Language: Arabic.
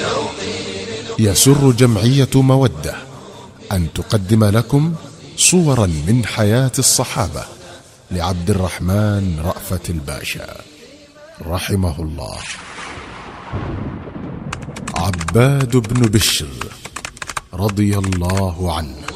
يسر جمعية مودة أن تقدم لكم صورا من حياة الصحابة لعبد الرحمن رأفت الباشا رحمه الله. عباد بن بشر رضي الله عنه.